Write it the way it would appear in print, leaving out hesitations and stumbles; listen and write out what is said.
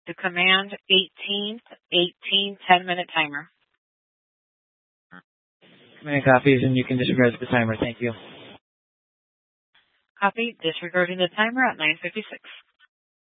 To command 18, 10-minute timer. Command copies, and you can disregard the timer. Thank you. Copy, disregarding the timer at 9:56.